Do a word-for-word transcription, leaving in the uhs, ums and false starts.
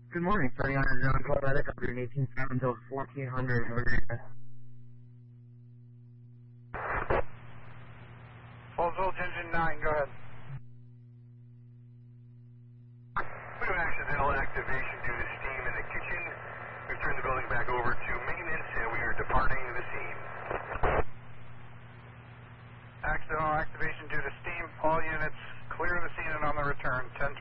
Good morning, starting on a John Call Medic, up in eighteen seven until fourteen hundred. Have a great day. Falls Village Engine nine, go ahead. We have accidental activation due to steam in the kitchen. We've turned the building back over to maintenance and we are departing the scene. Accidental activation due to steam. All units clear the scene and on the return. ten